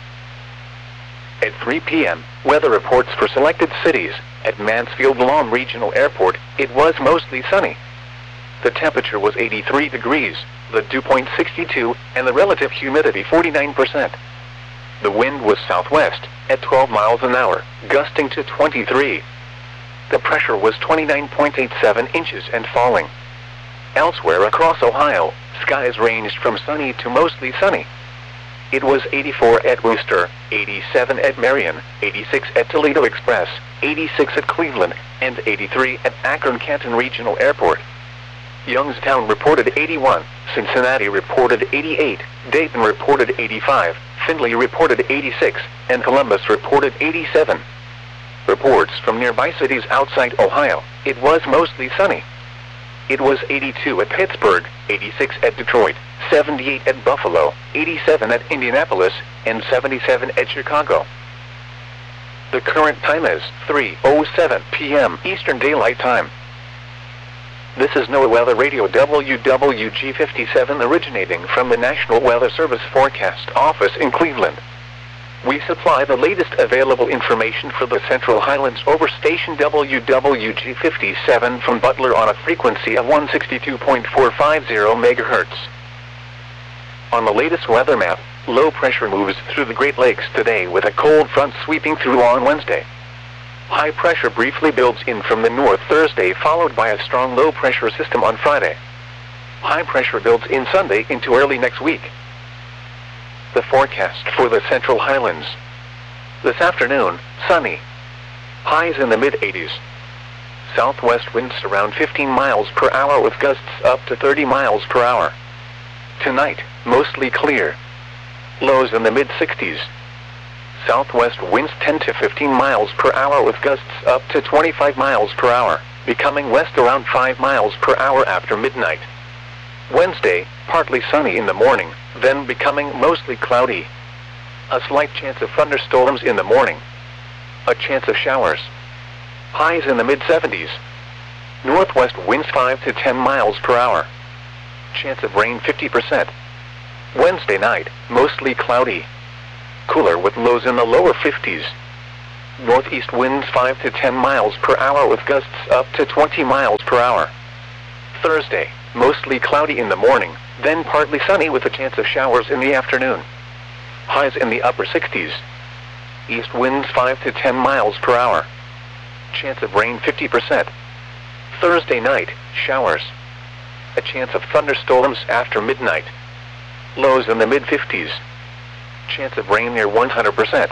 At 3 p.m., weather reports for selected cities. At Mansfield-Lom Regional Airport, it was mostly sunny. The temperature was 83 degrees, the dew point 62, and the relative humidity 49%. The wind was southwest, at 12 miles an hour, gusting to 23. The pressure was 29.87 inches and falling. Elsewhere across Ohio, skies ranged from sunny to mostly sunny. It was 84 at Wooster, 87 at Marion, 86 at Toledo Express, 86 at Cleveland, and 83 at Akron-Canton Regional Airport. Youngstown reported 81, Cincinnati reported 88, Dayton reported 85, Findlay reported 86, and Columbus reported 87. Reports from nearby cities outside Ohio, it was mostly sunny. It was 82 at Pittsburgh, 86 at Detroit, 78 at Buffalo, 87 at Indianapolis, and 77 at Chicago. The current time is 3:07 p.m. Eastern Daylight Time. This is NOAA Weather Radio WWG57 originating from the National Weather Service Forecast Office in Cleveland. We supply the latest available information for the Central Highlands over station WWG57 from Butler on a frequency of 162.450 MHz. On the latest weather map, low pressure moves through the Great Lakes today with a cold front sweeping through on Wednesday. High pressure briefly builds in from the north Thursday, followed by a strong low pressure system on Friday. High pressure builds in Sunday into early next week. The forecast for the Central Highlands. This afternoon, sunny. Highs in the mid-80s. Southwest winds around 15 miles per hour with gusts up to 30 miles per hour. Tonight, mostly clear. Lows in the mid-60s. Southwest winds 10 to 15 miles per hour with gusts up to 25 miles per hour, becoming west around 5 miles per hour after midnight. Wednesday, partly sunny in the morning, then becoming mostly cloudy. A slight chance of thunderstorms in the morning. A chance of showers. Highs in the mid-70s. Northwest winds 5 to 10 miles per hour. Chance of rain 50%. Wednesday night, mostly cloudy. Cooler with lows in the lower 50s. Northeast winds 5 to 10 miles per hour with gusts up to 20 miles per hour. Thursday, mostly cloudy in the morning, then partly sunny with a chance of showers in the afternoon. Highs in the upper 60s. East winds 5 to 10 miles per hour. Chance of rain 50%. Thursday night, showers. A chance of thunderstorms after midnight. Lows in the mid-50s. Chance of rain near 100%.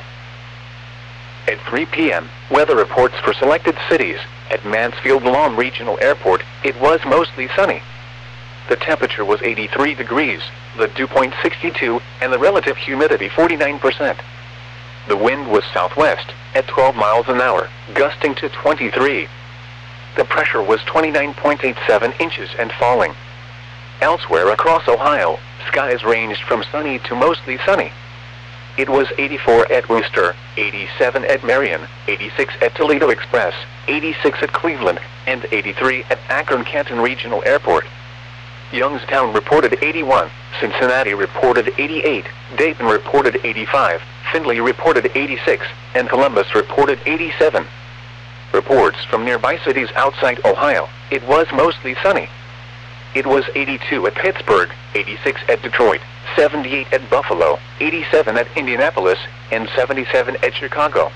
At 3 p.m., weather reports for selected cities. At Mansfield Lawn Regional Airport, it was mostly sunny. The temperature was 83 degrees, the dew point 62, and the relative humidity 49%. The wind was southwest, at 12 miles an hour, gusting to 23. The pressure was 29.87 inches and falling. Elsewhere across Ohio, skies ranged from sunny to mostly sunny. It was 84 at Wooster, 87 at Marion, 86 at Toledo Express, 86 at Cleveland, and 83 at Akron-Canton Regional Airport. Youngstown reported 81, Cincinnati reported 88, Dayton reported 85, Findlay reported 86, and Columbus reported 87. Reports from nearby cities outside Ohio, it was mostly sunny. It was 82 at Pittsburgh, 86 at Detroit, 78 at Buffalo, 87 at Indianapolis, and 77 at Chicago.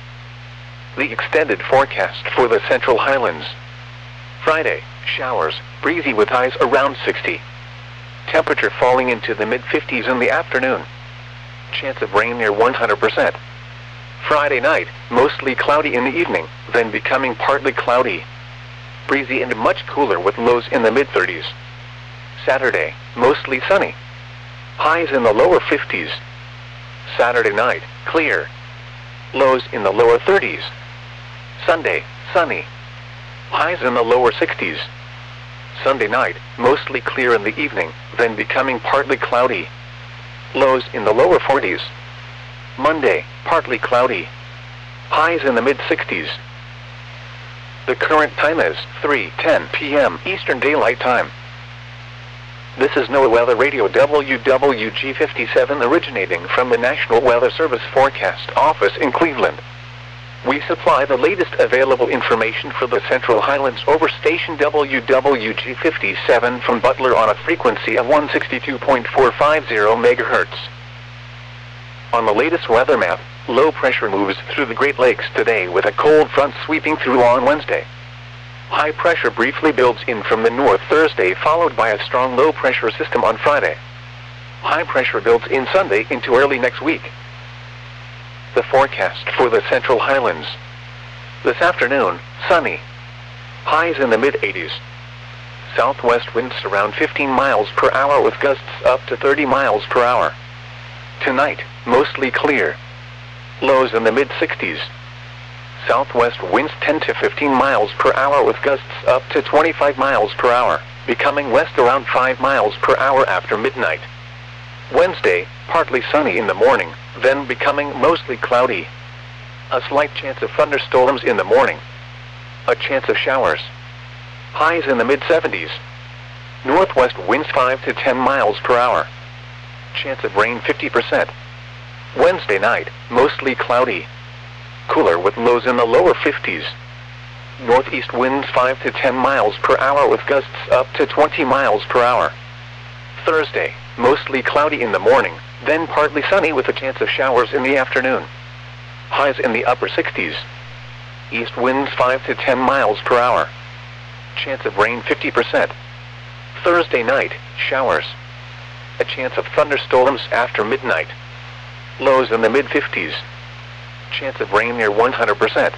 The extended forecast for the Central Highlands. Friday, showers, breezy with highs around 60. Temperature falling into the mid-50s in the afternoon. Chance of rain near 100%. Friday night, mostly cloudy in the evening, then becoming partly cloudy. Breezy and much cooler with lows in the mid-30s. Saturday, mostly sunny. Highs in the lower 50s. Saturday night, clear. Lows in the lower 30s. Sunday, sunny. Highs in the lower 60s. Sunday night, mostly clear in the evening, then becoming partly cloudy. Lows in the lower 40s. Monday, partly cloudy. Highs in the mid-60s. The current time is 3:10 p.m. Eastern Daylight Time. This is NOAA Weather Radio WWG57 originating from the National Weather Service Forecast Office in Cleveland. We supply the latest available information for the Central Highlands over station WWG57 from Butler on a frequency of 162.450 MHz. On the latest weather map, low pressure moves through the Great Lakes today with a cold front sweeping through on Wednesday. High pressure briefly builds in from the north Thursday, followed by a strong low pressure system on Friday. High pressure builds in Sunday into early next week. The forecast for the Central Highlands. This afternoon, sunny. Highs in the mid-80s. Southwest winds around 15 miles per hour with gusts up to 30 miles per hour. Tonight, mostly clear. Lows in the mid-60s. Southwest winds 10 to 15 miles per hour with gusts up to 25 miles per hour, becoming west around 5 miles per hour after midnight. Wednesday, partly sunny in the morning, then becoming mostly cloudy. A slight chance of thunderstorms in the morning. A chance of showers. Highs in the mid-70s. Northwest winds 5 to 10 miles per hour. Chance of rain 50%. Wednesday night, mostly cloudy. Cooler with lows in the lower 50s. Northeast winds 5 to 10 miles per hour with gusts up to 20 miles per hour. Thursday, mostly cloudy in the morning, then partly sunny with a chance of showers in the afternoon. Highs in the upper 60s. East winds 5 to 10 miles per hour. Chance of rain 50%. Thursday night, showers. A chance of thunderstorms after midnight. Lows in the mid-50s. Chance of rain near 100%.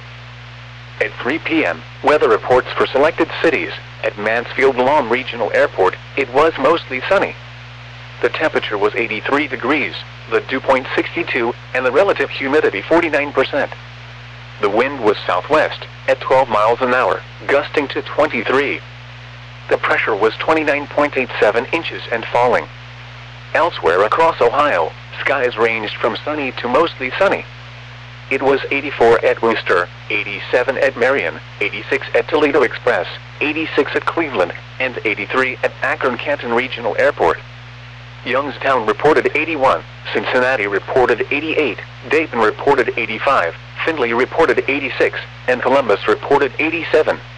At 3 p.m., weather reports for selected cities. At Mansfield Lawn Regional Airport, it was mostly sunny. The temperature was 83 degrees, the dew point 62, and the relative humidity 49%. The wind was southwest, at 12 miles an hour, gusting to 23. The pressure was 29.87 inches and falling. Elsewhere across Ohio, skies ranged from sunny to mostly sunny. It was 84 at Wooster, 87 at Marion, 86 at Toledo Express, 86 at Cleveland, and 83 at Akron-Canton Regional Airport. Youngstown reported 81, Cincinnati reported 88, Dayton reported 85, Findlay reported 86, and Columbus reported 87.